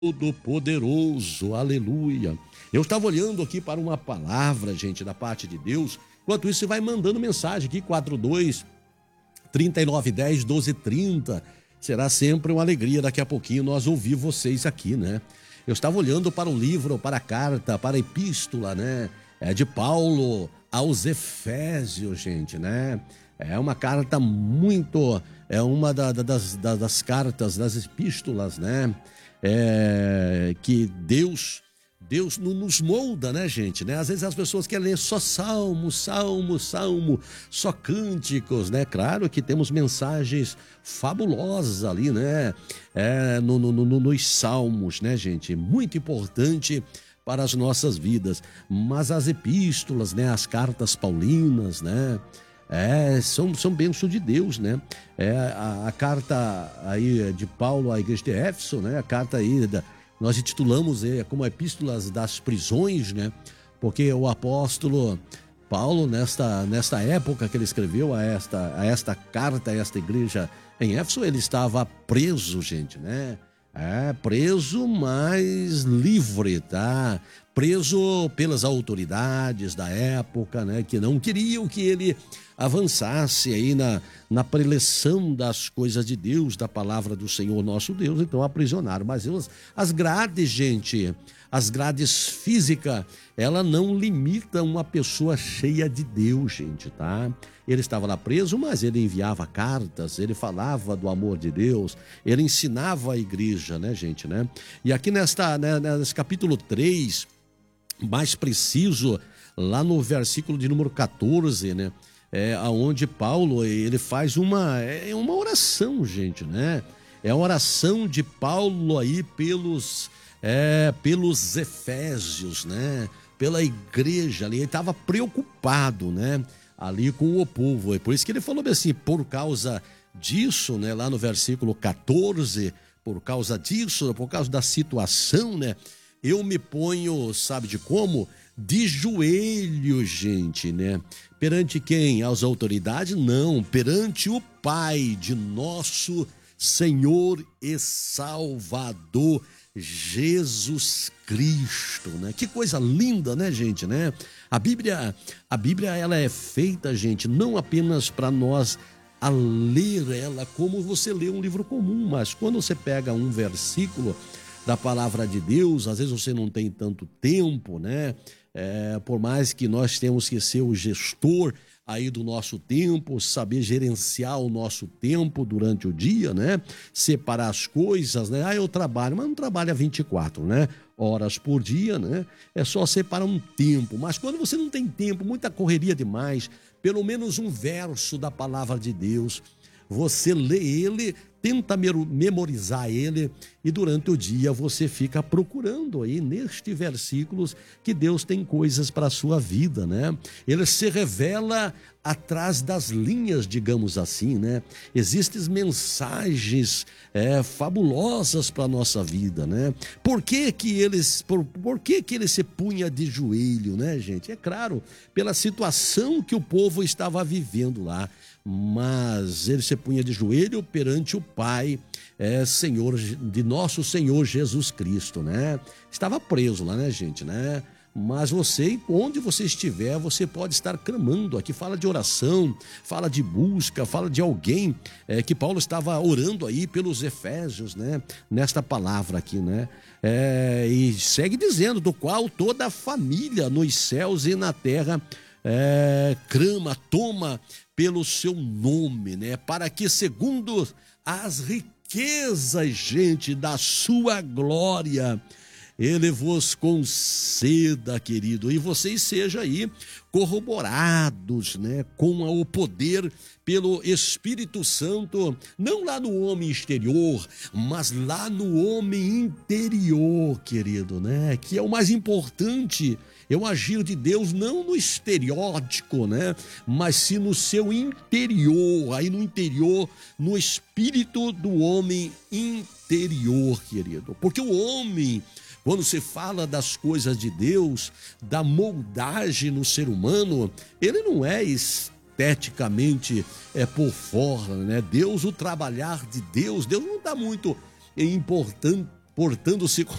Todo-Poderoso, aleluia. Eu estava olhando aqui para uma palavra, gente, da parte de Deus. Enquanto isso, você vai mandando mensagem aqui, 42 3910 1230. Será sempre uma alegria daqui a pouquinho nós ouvir vocês aqui, né? Eu estava olhando para o livro, para a carta, para a epístola, né? É de Paulo aos Efésios, gente, né? É uma carta muito... É uma das cartas, das epístolas, né? Que Deus nos molda, né, gente, né? Às vezes as pessoas querem ler só salmo, só cânticos, né? Claro que temos mensagens fabulosas ali, né? Nos salmos, né, gente? Muito importante para as nossas vidas. Mas as epístolas, né? As cartas paulinas, né? São bênçãos de Deus, né? A carta aí de Paulo à igreja de Éfeso, né? A carta aí, nós intitulamos como Epístolas das Prisões, né? Porque o apóstolo Paulo, nesta época que ele escreveu a esta carta, a esta igreja em Éfeso, ele estava preso, gente, né? Preso, mas livre, tá? Preso pelas autoridades da época, né? Que não queriam que ele avançasse aí na preleção das coisas de Deus, da palavra do Senhor nosso Deus, então aprisionaram. Mas as grades, gente, as grades físicas, ela não limita uma pessoa cheia de Deus, gente, tá? Ele estava lá preso, mas ele enviava cartas, ele falava do amor de Deus, ele ensinava a igreja, né, gente, né? E aqui nesse capítulo 3, mais preciso, lá no versículo de número 14, né? Aonde Paulo, ele faz uma oração, gente, né? É uma oração de Paulo aí pelos Efésios, né? Pela igreja ali, ele estava preocupado, né? Ali com o povo, é por isso que ele falou assim, por causa disso, né? Lá no versículo 14, por causa disso, por causa da situação, né? Eu me ponho, sabe de como? De joelho, gente, né? Perante quem? As autoridades? Não, perante o Pai de nosso Senhor e Salvador Jesus Cristo, né? Que coisa linda, né, gente, né? A Bíblia ela é feita, gente, não apenas para nós a ler ela como você lê um livro comum, mas quando você pega um versículo da palavra de Deus, às vezes você não tem tanto tempo, né? Por mais que nós temos que ser o gestor aí do nosso tempo, saber gerenciar o nosso tempo durante o dia, né? Separar as coisas, né? Eu trabalho, mas não trabalha 24, né? Horas por dia, né? É só separar um tempo. Mas quando você não tem tempo, muita correria demais, pelo menos um verso da palavra de Deus, você lê ele, tenta memorizar ele e durante o dia você fica procurando aí nestes versículos que Deus tem coisas para a sua vida, né? Ele se revela atrás das linhas, digamos assim, né? Existem mensagens fabulosas para a nossa vida, né? Por que que ele se punha de joelho, né, gente? É claro, pela situação que o povo estava vivendo lá, mas ele se punha de joelho perante o Pai, Senhor, de nosso Senhor Jesus Cristo, né? Estava preso lá, né, gente, né? Mas você, onde você estiver, você pode estar clamando. Aqui fala de oração, fala de busca, fala de alguém que Paulo estava orando aí pelos Efésios, né? Nesta palavra aqui, né? E segue dizendo, do qual toda a família nos céus e na terra clama, toma pelo seu nome, né? Para que segundo as riquezas, gente, da sua glória, ele vos conceda, querido, e vocês sejam aí corroborados, né, com o poder pelo Espírito Santo, não lá no homem exterior, mas lá no homem interior, querido, né, que é o mais importante. É o agir de Deus não no estereótipo, né? Mas sim no seu interior, aí no interior, no espírito do homem interior, querido. Porque o homem, quando se fala das coisas de Deus, da moldagem no ser humano, ele não é esteticamente por fora, né? Deus, o trabalhar de Deus não dá muito importante portando-se